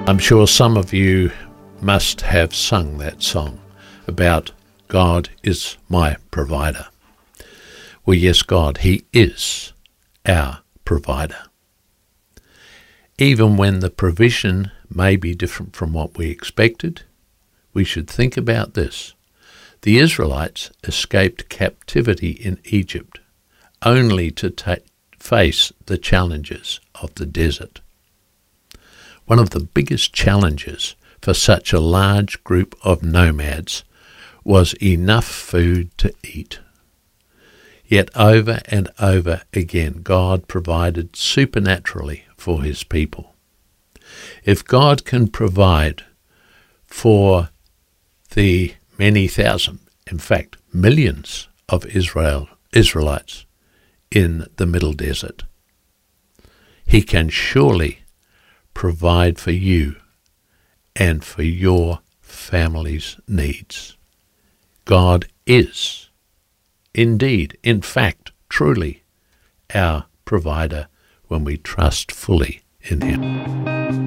I'm sure some of you must have sung that song about God is my provider. Well, yes, God, He is our provider. Even when the provision may be different from what we expected, we should think about this. The Israelites escaped captivity in Egypt only to face the challenges of the desert. One of the biggest challenges for such a large group of nomads was enough food to eat. Yet over and over again, God provided supernaturally for His people. If God can provide for the many thousand, in fact millions of Israelites in the Middle Desert, He can surely provide for you and for your family's needs. God is indeed, in fact, truly our provider when we trust fully in Him.